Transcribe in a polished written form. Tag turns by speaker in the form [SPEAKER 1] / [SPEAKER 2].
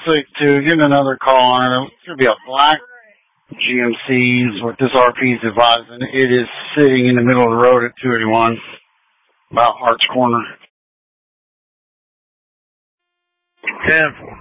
[SPEAKER 1] to get another call on it. It's going to be a black GMC what this RP is advising. It is sitting in the middle of the road at 281, about Hart's Corner.
[SPEAKER 2] 10.